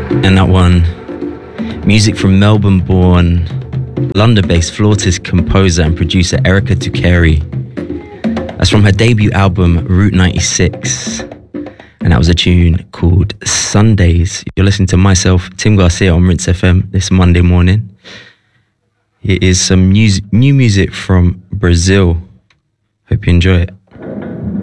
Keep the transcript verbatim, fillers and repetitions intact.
And that one, music from Melbourne-born, London-based flautist, composer and producer Erica Tukeri. That's from her debut album, Route ninety-six. And that was a tune called Sundays. You're listening to myself, Tim Garcia, on Rinse F M this Monday morning. It is some music, new music from Brazil. Hope you enjoy it.